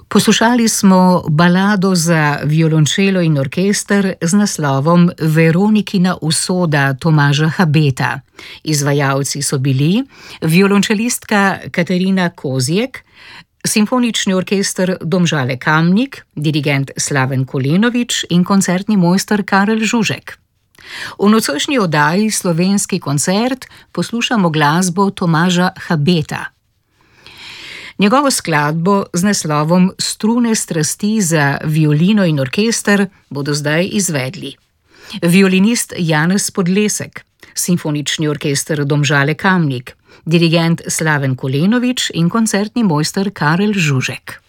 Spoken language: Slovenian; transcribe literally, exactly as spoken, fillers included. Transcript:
Poslušali smo balado za violončelo in orkester z naslovom Veronikina usoda Tomaža Habeta. Izvajalci so bili violončelistka Katarina Kozjek, simfonični orkester Domžale Kamnik, dirigent Slaven Kolenovič in koncertni mojster Karel Žužek. V nocojšnji oddaji Slovenski koncert poslušamo glasbo Tomaža Habeta. Njegovo skladbo z naslovom Strune strasti za violino in orkester bodo zdaj izvedli violinist Janez Podlesek, simfonični orkester Domžale Kamnik, dirigent Slaven Kolenovič in koncertni mojster Karel Žužek.